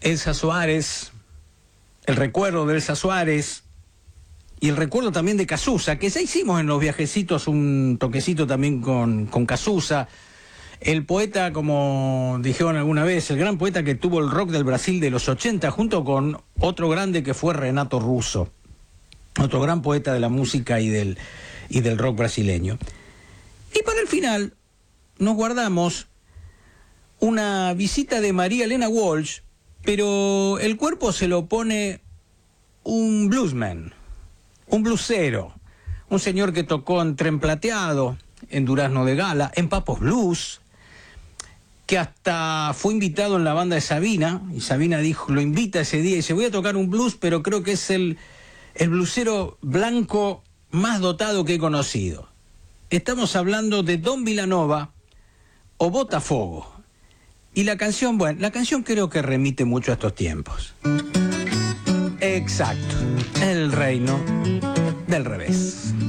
Elsa Suárez, el recuerdo de Elsa Suárez y el recuerdo también de Cazuza, que ya hicimos en los viajecitos un toquecito también con Cazuza, el poeta, como dijeron alguna vez, el gran poeta que tuvo el rock del Brasil de los 80, junto con otro grande que fue Renato Russo, otro gran poeta de la música y del rock brasileño. Y para el final nos guardamos una visita de María Elena Walsh, pero el cuerpo se lo pone un bluesman, un bluesero, un señor que tocó en Tren Plateado, en Durazno de Gala, en Papos Blues, que hasta fue invitado en la banda de Sabina, y Sabina lo invita ese día y dice, voy a tocar un blues, pero creo que es el bluesero blanco más dotado que he conocido. Estamos hablando de Don Villanova o Botafogo. Y la canción, bueno, la canción creo que remite mucho a estos tiempos. Exacto, el reino del revés.